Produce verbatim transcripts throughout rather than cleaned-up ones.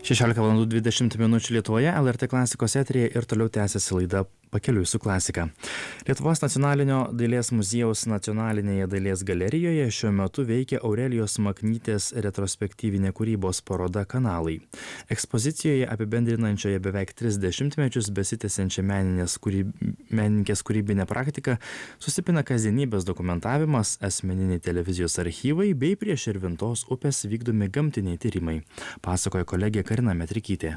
šešiolika valandų dvidešimt minučių Lietuvoje, L R T klasikos eteryje ir toliau tęsiasi laida Pakeliui su klasika. Lietuvos nacionalinio dailės muziejaus nacionalinėje dailės galerijoje šiuo metu veikia Aurelijos Maknytės retrospektyvinė kūrybos paroda Kanalai. Ekspozicijoje apibendrinančioje beveik tris dešimtmečius besitęsiančią meninės kūryb... menininkės kūrybinę praktiką susipina kasdienybės dokumentavimas, asmeniniai televizijos archyvai bei prie Širvintos upės vykdomi gamtiniai tyrimai, pasakoja kolegė Karina Metrikytė.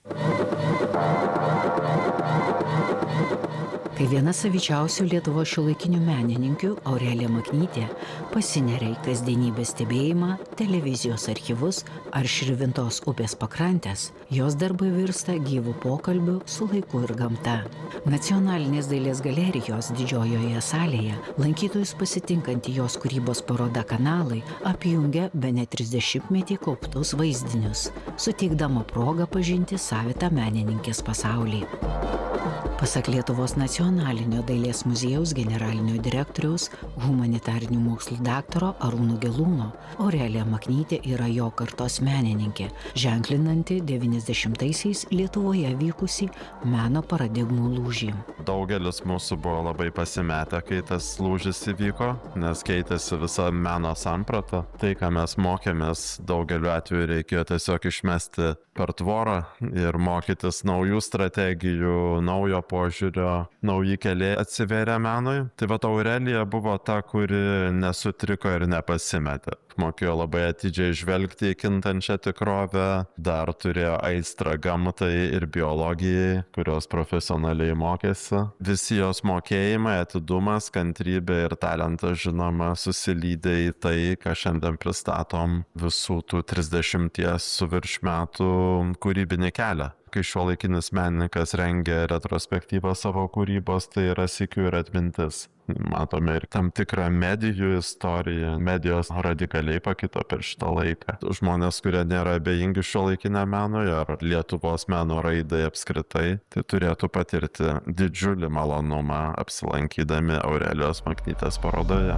Kai viena savičiausių Lietuvos šiuolaikinių menininkių, Aurelija Maknytė, pasineria į kasdienybės stebėjimą, televizijos archyvus ar Širvintos upės pakrantės, jos darbai virsta gyvų pokalbių su laiku ir gamta. Nacionalinės dailės galerijos didžiojoje salėje lankytojus pasitinkanti jos kūrybos paroda Kanalai apjungia bene trisdešimtmetį kauptus vaizdinius, suteikdama progą pažinti savitą menininkės pasaulį. Pasak Lietuvos nacionalinio dailės muziejaus generalinio direktoriaus, humanitarinių mokslų daktaro Arūno Gelūno, Aurelija Maknytė yra jo kartos menininkė, ženklinanti devyniasdešimtaisiais Lietuvoje vykusį meno paradigmų lūžį. Daugelis mūsų buvo labai pasimetę, kai tas lūžis įvyko, nes keitėsi visa meno samprata. Tai, ką mes mokėmės, daugeliu atveju reikėjo tiesiog išmesti per tvorą ir mokytis naujų strategijų, naujo požiūrio, nauji keliai atsivėrė menui. Tai va, Aurelija buvo ta, kuri nesutriko ir nepasimetė. Mokėjo labai atidžiai žvelgti į kintančią tikrovę, dar turėjo aistrą gamtai ir biologijai, kurios profesionaliai mokėsi. Visi jos mokėjimai, atidumas, kantrybė ir talentas, žinoma, susilydė į tai, ką šiandien pristatom visų tų trisdešimties su virš metų kūrybinį kelią. Kai šiuolaikinis menininkas rengia retrospektyvą savo kūrybos, tai yra sykių ir atmintis. Matome ir tam tikrą medijų istoriją. Medijos radikaliai pakito per šitą laiką. Žmonės, kurie nėra abejingi šiuolaikiniam menui ar Lietuvos meno raidai apskritai, tai turėtų patirti didžiulį malonumą apsilankydami Aurelijos Maknytės parodoje.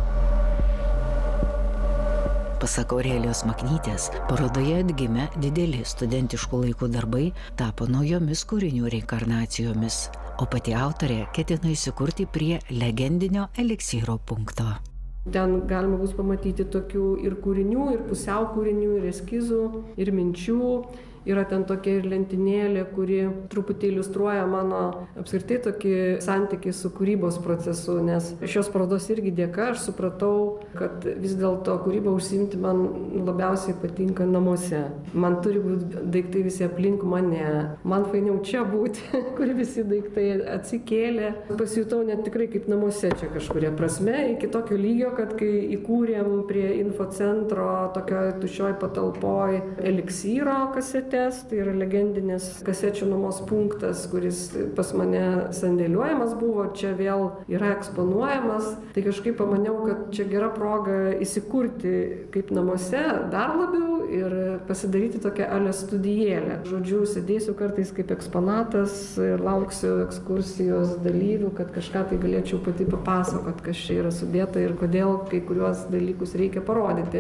Pasak Aurelijos Maknytės, parodoje atgimę dideli studentiškų laikų darbai tapo naujomis kūrinių reinkarnacijomis, o pati autorė ketina įsikurti prie legendinio eliksyro punkto. Ten galima bus pamatyti tokių ir kūrinių, ir pusiau kūrinių, ir eskizų, ir minčių. Yra ten tokia ir lentynėlė, kuri truputį iliustruoja mano apskritai tokį santykį su kūrybos procesu, nes šios parodos irgi dėka aš supratau, kad vis dėlto kūrybą užsiimti man labiausiai patinka namuose. Man turi būti daiktai visi aplink mane, man fainiau čia būti, kur visi daiktai atsikėlė. Pasijutau net tikrai kaip namuose čia kažkuria prasme, iki tokio lygio, kad kai įkūrėm prie infocentro tokio tuščioj patalpoj eliksyro kasetę, tai yra legendinis kasečių nuomos punktas, kuris pas mane sandėliuojamas buvo, čia vėl yra eksponuojamas. Tai kažkaip pamaniau, kad čia gera proga įsikurti kaip namuose dar labiau ir pasidaryti tokią ale studijėlę. Žodžiu, sėdėsiu kartais kaip eksponatas ir lauksiu ekskursijos dalyvių, kad kažką tai galėčiau pati papasakot, kas čia yra sudėta ir kodėl kai kuriuos dalykus reikia parodyti.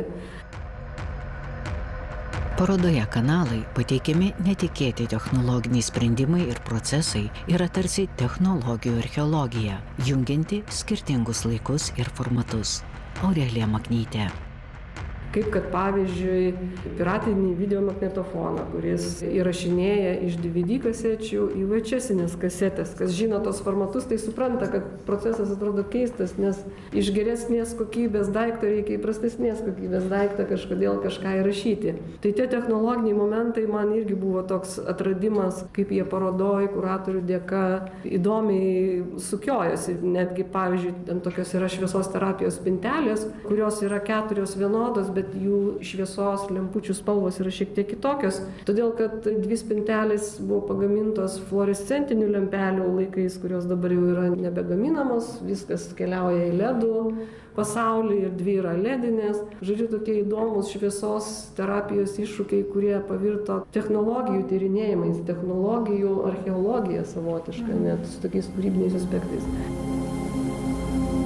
Parodoje Kanalai pateikiami netikėti technologiniai sprendimai ir procesai yra tarsi technologijų archeologija, jungianti skirtingus laikus ir formatus. Aurelija Maknytė. Kaip kad pavyzdžiui piratinį videomagnetofoną, kuris įrašinėja iš D V D kasečių į V H S-inės kasetės. Kas žino tos formatus, tai supranta, kad procesas atrodo keistas, nes iš geresnės kokybės daikto reikia į prastesnės kokybės daiktą kažkodėl kažką įrašyti. Tai tie technologiniai momentai man irgi buvo toks atradimas, kaip jie parodoj, kuratorių dėka įdomiai sukiojosi. Netgi, pavyzdžiui, ten tokios yra šviesos terapijos spintelės, kurios yra keturios vienodos, bet jų šviesos lempučių spalvos yra šiek tiek kitokios, todėl kad dvi spintelės buvo pagamintos fluorescentinių lempelių laikais, kurios dabar jau yra nebegaminamos, viskas keliauja į ledų pasaulį ir dvi yra ledinės. Žodžiu, tokie įdomus šviesos terapijos iššūkiai, kurie pavirto technologijų tyrinėjimais, technologijų archeologija savotiška, net su tokiais kūrybiniais aspektais.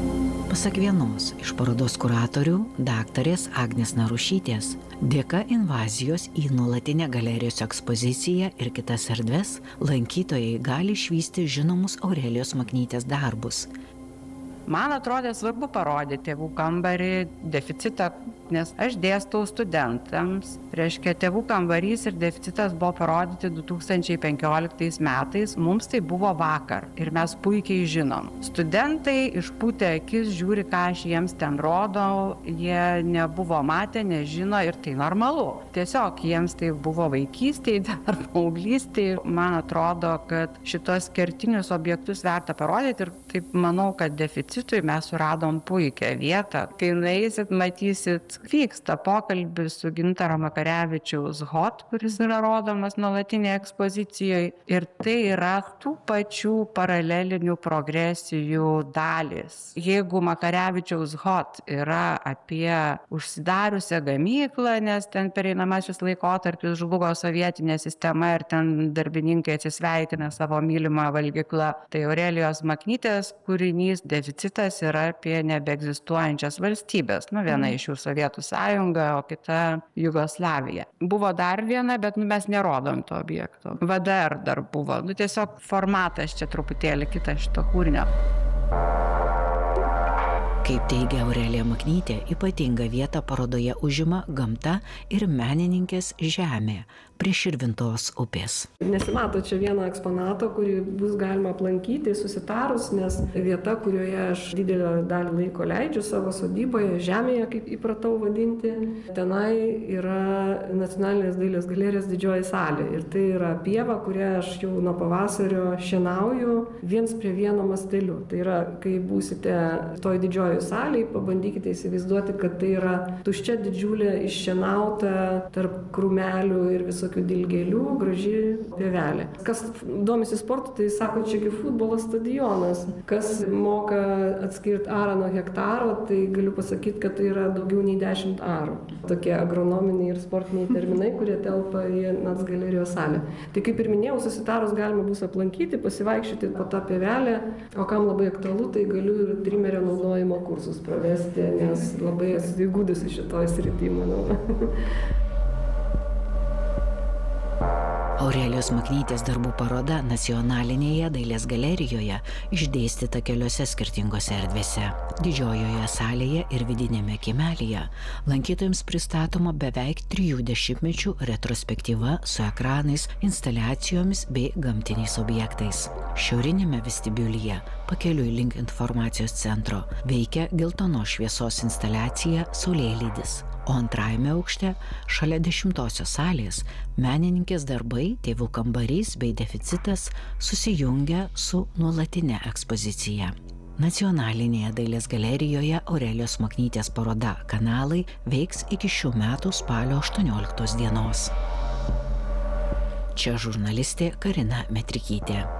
Pasak vienos iš parodos kuratorių, daktarės Agnės Narušytės, dėka invazijos į nuolatinę galerijos ekspoziciją ir kitas erdves, lankytojai gali išvysti žinomus Aurelijos Maknytės darbus. Man atrodė svarbu parodyti tėvų kambarį, deficitą, nes aš dėstau studentams. Reiškia, tėvų kambarys ir deficitas buvo parodyti du tūkstančiai penkioliktais metais, mums tai buvo vakar ir mes puikiai žinom. Studentai išpūtę akis žiūri, ką aš jiems ten rodau, jie nebuvo matę, nežino ir tai normalu. Tiesiog jiems tai buvo vaikystėje ar paauglystėje. Man atrodo, kad šitos kertinius objektus verta parodyti ir taip manau, kad deficitui mes suradom puikią vietą. Kai nueisit, matysit, vyksta pokalbis su Gintaro Makarevičiaus Hot, kuris yra rodomas nuolatinėje ekspozicijoje. Ir tai yra tų pačių paralelinių progresijų dalis. Jeigu Makarevičiaus Hot yra apie užsidariusią gamyklą, nes ten pereinamasis laikotarpis žlugo sovietinė sistema ir ten darbininkai atsisveikina savo mylimą valgyklą, tai Aurelijos Maknytės kūrinys Deficitas yra apie nebeegzistuojančias valstybės. Nu, viena iš jų Sovietų sąjunga, o kita Jugoslavija. Buvo dar viena, bet nu, mes nerodom to objekto. V D R dar buvo. Nu, tiesiog formatas čia truputėlį kitas šito kūrinio. Kaip teigia Aurelija Maknytė, ypatingą vietą parodoje užima gamta ir menininkės žemė prie Širvintos upės. Nesimato čia vieno eksponato, kurį bus galima aplankyti susitarus, nes vieta, kurioje aš didelę dalį laiko leidžiu savo sodyboje, žemėje, kaip įpratau vadinti, tenai yra Nacionalinės dailės galerijos didžioji salė. Ir tai yra pieva, kurią aš jau nuo pavasario šienauju viens prie vieno masteliu. Tai yra, kai būsite toj didžioji salėje, pabandykite įsivaizduoti, kad tai yra tuščia didžiulė iššienauta tarp krūmelių ir visokių dilgėlių, graži pievelė. Kas domisi sportu, tai sako, čiagi futbolo stadionas. Kas moka atskirti arą nuo hektaro, tai galiu pasakyti, kad tai yra daugiau nei dešimt arų. Tokie agronominiai ir sportiniai terminai, kurie telpa į Nac galerijos salę. Tai kaip ir minėjau, susitarus galima bus aplankyti, pasivaikščioti po tą pievelę, o kam labai aktualu, tai galiu ir trimerio naudojimo kursus pravesti, nes labai esu įgudusi šitoj srity, manau. Aurelijos Maknytės darbų paroda Nacionalinėje dailės galerijoje išdėstyta keliose skirtingose erdvėse. Didžiojoje salėje ir vidinėme kiemelyje lankytojams pristatoma beveik trijų dešimtmečių retrospektyva su ekranais, instaliacijomis bei gamtiniais objektais. Šiaurinėme vestibiulyje, pakeliui link informacijos centro, veikia geltonos šviesos instaliacija Saulėlydis. O antrajame aukšte, šalia dešimtosios salės, menininkės darbai, tėvų kambarys bei deficitas susijungia su nuolatinė ekspozicija. Nacionalinėje dailės galerijoje Aurelijos Maknytės paroda Kanalai veiks iki šių metų spalio aštuonioliktos dienos. Čia žurnalistė Karina Metrikytė.